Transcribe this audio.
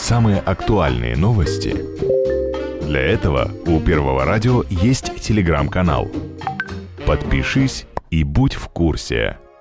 самые актуальные новости. Для этого у Первого радио есть телеграм-канал. Подпишись и будь в курсе.